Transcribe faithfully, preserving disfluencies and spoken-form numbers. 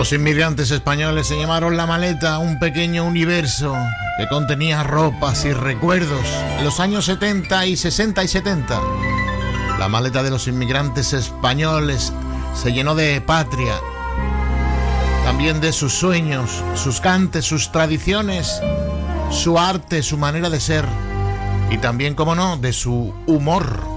Los inmigrantes españoles se llamaron La Maleta, un pequeño universo que contenía ropas y recuerdos. En los años setenta y sesenta y setenta, la maleta de los inmigrantes españoles se llenó de patria, también de sus sueños, sus cantes, sus tradiciones, su arte, su manera de ser y también, como no, de su humor.